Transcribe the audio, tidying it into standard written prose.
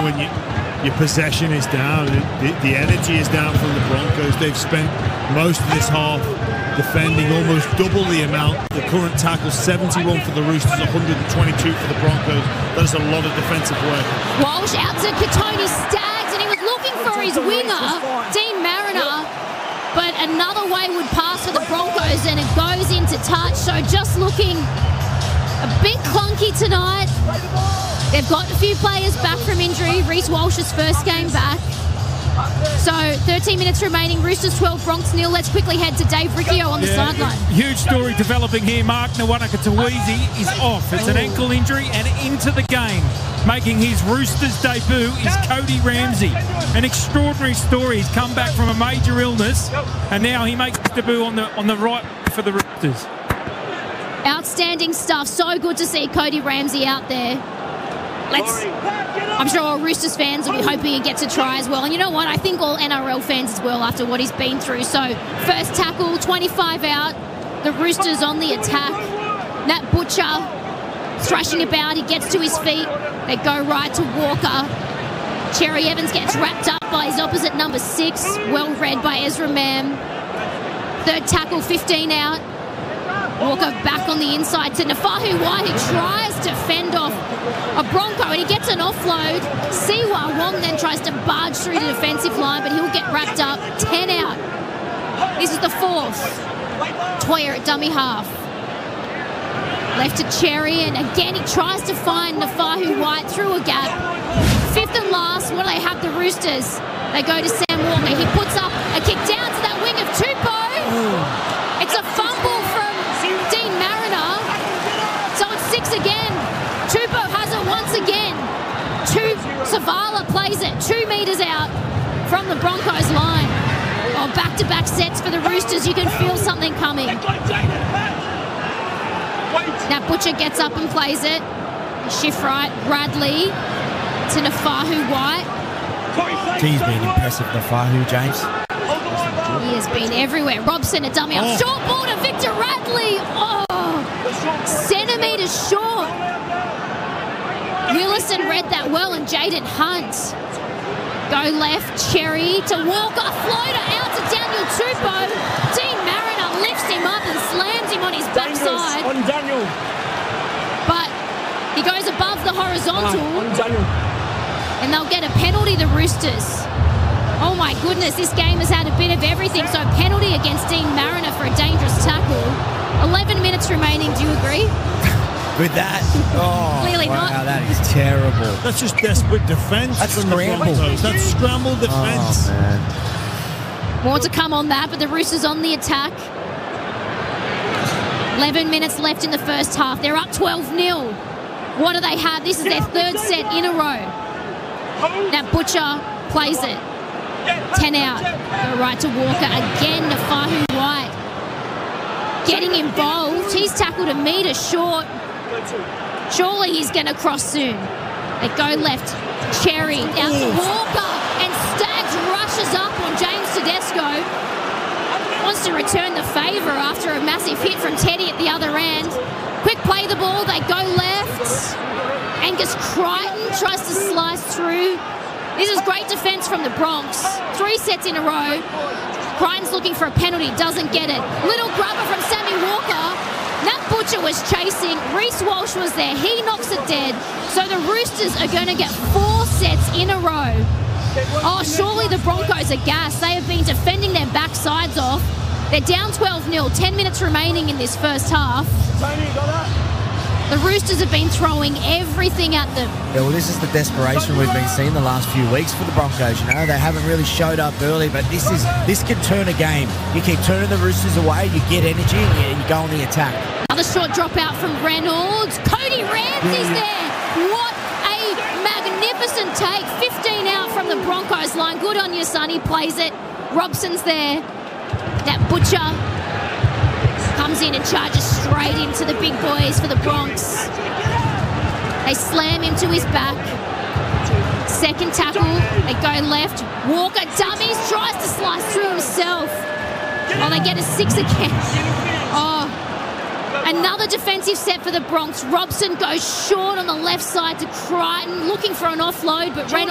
when your possession is down, the energy is down from the Broncos. They've spent most of this half defending almost double the amount. The current tackle, 71 for the Roosters, 122 for the Broncos. That is a lot of defensive work. Walsh out to Katoni Staggs, and he was looking for his winger, Dean Mariner, but another wayward pass for the Broncos, and it goes into touch. So just looking a bit clunky tonight. They've got a few players back from injury. Reece Walsh's first game back. So 13 minutes remaining. Roosters 12, Bronx 0. Let's quickly head to Dave Riccio on the sideline. Huge story developing here. Mark Nawaqanitawisi is off. It's an ankle injury and into the game. Making his Roosters debut is Cody Ramsey. An extraordinary story. He's come back from a major illness and now he makes his debut on the right for the Roosters. Outstanding stuff. So good to see Cody Ramsey out there. I'm sure Roosters fans will be hoping he gets a try as well. And you know what? I think all NRL fans as well after what he's been through. So first tackle, 25 out. The Roosters on the attack. Nat Butcher thrashing about. He gets to his feet. They go right to Walker. Cherry Evans gets wrapped up by his opposite number 6. Well read by Ezra Mam. Third tackle, 15 out. Walker back on the inside to Nafahu White, who tries to fend off a Bronco, and he gets an offload. Siwa Wong then tries to barge through the defensive line, but he'll get wrapped up. 10 out. This is the 4th. Toya at dummy half. Left to Cherry, and again he tries to find Nafahu White through a gap. 5th and last. What do they have, the Roosters? They go to Sam Walker. He puts up a kick down to that wing of Tupou. It's a fumble from Dean Mariner. So it's 6 again. Tupou has it once again. Savala plays it 2 metres out from the Broncos line. Oh, back-to-back sets for the Roosters. You can feel something coming. Now Butcher gets up and plays it. Shift right. Bradley to Nafahu White. He's been impressive, Nafahu, James. He has been everywhere. Robson, a dummy up. Short ball to Victor Radley. Oh, centimetres short. Willison read that well, and Jaden Hunt. Go left, Cherry to Walker. Floater out to Daniel Tupou. Dean Mariner lifts him up and slams him on his backside. On Daniel. But he goes above the horizontal. And they'll get a penalty, the Roosters. Oh my goodness, this game has had a bit of everything. So penalty against Dean Mariner for a dangerous tackle. 11 minutes remaining, do you agree? With that? Oh, Clearly wow, not. that is terrible. That's just desperate defence. That's from the scramble. Broncos. That's scramble defence. Oh, man. More to come on that, but the Roosters on the attack. 11 minutes left in the first half. They're up 12-0. What do they have? This is their 3rd set in a row. Now Butcher plays it. 10 out. Go right to Walker. Again, Nafahu White getting involved. He's tackled a metre short. Surely he's going to cross soon. They go left. Cherry out to Walker. And Staggs rushes up on James Tedesco. Wants to return the favour after a massive hit from Teddy at the other end. Quick play the ball. They go left. Angus Crichton tries to slice through. This is great defence from the Bronx. 3 sets in a row. Crichton's looking for a penalty. Doesn't get it. Little grubber from Sammy Walker. Nat Butcher was chasing. Reece Walsh was there. He knocks it dead. So the Roosters are going to get 4 sets in a row. Oh, surely the Broncos are gassed. They have been defending their backsides off. They're down 12-0. 10 minutes remaining in this first half. Tony, got that? The Roosters have been throwing everything at them. Yeah, well, this is the desperation we've been seeing the last few weeks for the Broncos. You know, they haven't really showed up early, but this can turn a game. You keep turning the Roosters away, you get energy, and you go on the attack. Another short drop out from Reynolds. Cody Ramsey's there. What a magnificent take. 15 out from the Broncos line. Good on you, son. He plays it. Robson's there. That Butcher comes in and charges straight into the big boys for the Bronx. They slam him to his back. Second tackle. They go left. Walker dummies. Tries to slice through himself. Oh, they get a 6 again. Oh. Another defensive set for the Bronx. Robson goes short on the left side to Crichton, looking for an offload, but Reynolds